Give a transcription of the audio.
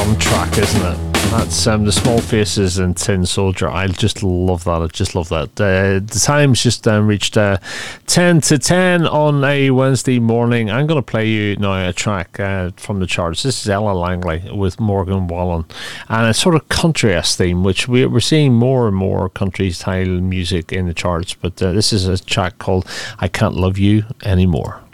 fun track, isn't it? That's the Small Faces and Tin Soldier. I just love that. I just love that. The time's just reached 10 to 10 on a Wednesday morning. I'm going to play you now a track from the charts. This is Ella Langley with Morgan Wallen, and a sort of country-esque theme, which we're seeing more and more country-style music in the charts. But this is a track called I Can't Love You Anymore.